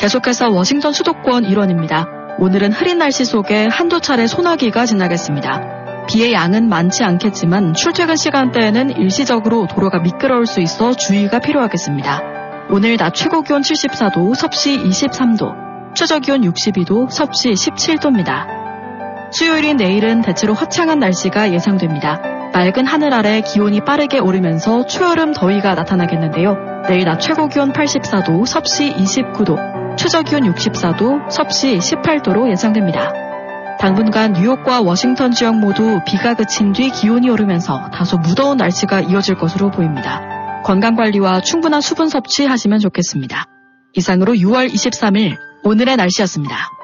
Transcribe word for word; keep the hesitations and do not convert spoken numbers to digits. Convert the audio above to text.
계속해서 워싱턴 수도권 일원입니다. 오늘은 흐린 날씨 속에 한두 차례 소나기가 지나겠습니다. 비의 양은 많지 않겠지만 출퇴근 시간대에는 일시적으로 도로가 미끄러울 수 있어 주의가 필요하겠습니다. 오늘 낮 최고기온 칠십사 도, 섭씨 이십삼 도, 최저기온 육십이 도, 섭씨 십칠 도입니다. 수요일인 내일은 대체로 화창한 날씨가 예상됩니다. 맑은 하늘 아래 기온이 빠르게 오르면서 초여름 더위가 나타나겠는데요. 내일 낮 최고기온 팔십사 도, 섭씨 이십구 도, 최저기온 육십사 도, 섭씨 십팔 도로 예상됩니다. 당분간 뉴욕과 워싱턴 지역 모두 비가 그친 뒤 기온이 오르면서 다소 무더운 날씨가 이어질 것으로 보입니다. 건강관리와 충분한 수분 섭취하시면 좋겠습니다. 이상으로 유월 이십삼일 오늘의 날씨였습니다.